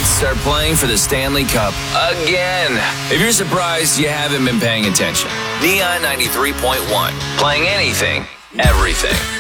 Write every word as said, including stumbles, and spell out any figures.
Knights start playing for the Stanley Cup again. If you're surprised, you haven't been paying attention. Neon ninety-three point one, playing anything, everything.